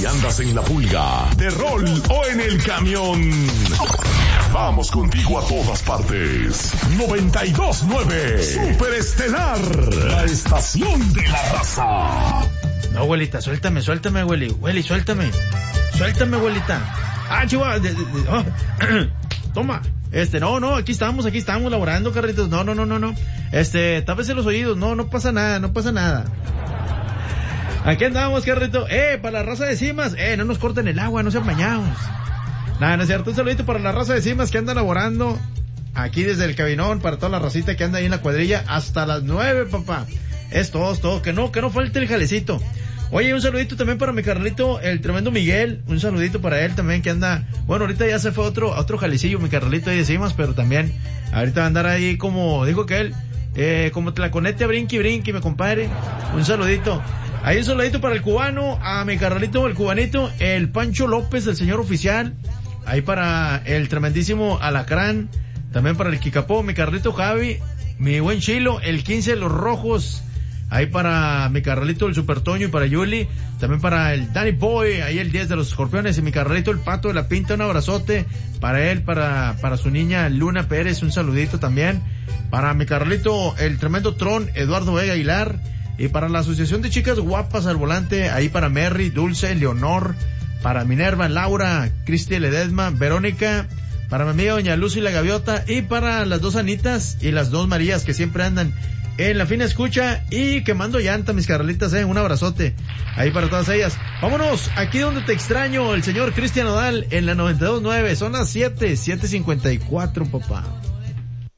Si andas en la pulga, de rol o en el camión, vamos contigo a todas partes. 92.9 Superestelar, la estación de la raza. No, abuelita, suéltame, Willy, suéltame, abuelita. Ah, chihuahua, toma. No, aquí estamos laborando, Carlitos. No. Tápese los oídos, no pasa nada. Aquí andamos, Carrito. Para la raza de Cimas, no nos corten el agua, no sean bañados. Nada, no es cierto. Un saludito para la raza de Cimas que anda laborando aquí desde el cabinón, para toda la racita que anda ahí en la cuadrilla hasta las 9, papá. Es todo, que no falte el jalecito. Oye, un saludito también para mi carnalito, el tremendo Miguel, un saludito para él también que anda, bueno, ahorita ya se fue otro jalecillo, mi carnalito ahí decimos, pero también ahorita va a andar ahí como, dijo que él, como tlaconete a brinqui, mi compadre, un saludito. Ahí un saludito para el cubano, a mi carnalito, el cubanito, el Pancho López, el señor oficial, ahí para el tremendísimo Alacrán, también para el Kikapó, mi carnalito Javi, mi buen Chilo, el 15 de los Rojos, ahí para mi carnalito el Super Toño y para Yuli, también para el Danny Boy, ahí el 10 de los Escorpiones y mi carnalito el Pato de la Pinta, un abrazote para él, para su niña Luna Pérez, un saludito también, para mi carnalito el tremendo Tron, Eduardo Vega Aguilar, y para la Asociación de Chicas Guapas al Volante, ahí para Merry, Dulce, Leonor, para Minerva, Laura, Cristi Ledesma, Verónica, para mi amiga Doña Lucy la Gaviota, y para las dos Anitas y las dos Marías que siempre andan en la fina escucha y quemando llanta, mis carnalitas, un abrazote ahí para todas ellas. Vámonos, aquí donde te extraño, el señor Cristian Nodal en la 92.9, son las 7:54, papá.